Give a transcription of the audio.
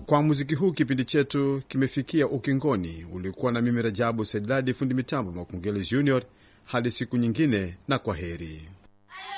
kwa muziki huu kipindi chetu kimefikia ukingoni. Ulikuwa na mimi Rajabu Saidladi, fundi mitambo Makungeli Junior. Hadi siku nyingine, na kwa heri.